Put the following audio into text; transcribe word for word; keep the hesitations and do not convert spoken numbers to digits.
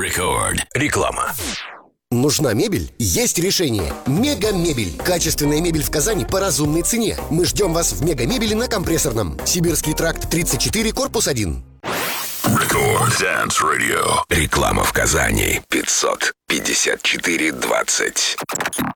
Рекорд. Реклама. Нужна мебель? Есть решение. Мега-мебель. Качественная мебель в Казани по разумной цене. Мы ждем вас в Мега-мебели на Компрессорном. Сибирский тракт, тридцать четыре, корпус один. Рекорд Dance Radio. Реклама в Казани. пятьсот пятьдесят четыре двадцать.